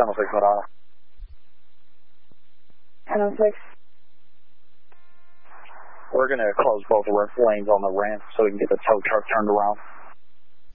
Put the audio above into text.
1006 Madonna. 1006. We're going to close both lanes on the ramp so we can get the tow truck turned around.